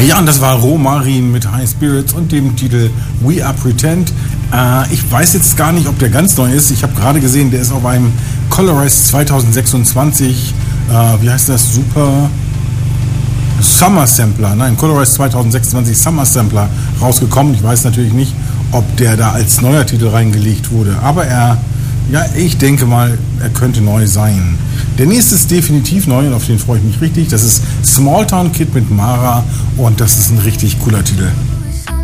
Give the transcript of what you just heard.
Ja, und das war Romarin mit High Spirits und dem Titel We Are Pretend. Ich weiß jetzt gar nicht, ob der ganz neu ist. Ich habe gerade gesehen, der ist auf einem Colorize 2026, wie heißt das, Super Summer Sampler, nein, Colorize 2026 Summer Sampler rausgekommen. Ich weiß natürlich nicht, ob der da als neuer Titel reingelegt wurde, aber ich denke mal, er könnte neu sein. Der nächste ist definitiv neu und auf den freue ich mich richtig. Das ist Small Town Kid mit Mara und das ist ein richtig cooler Titel.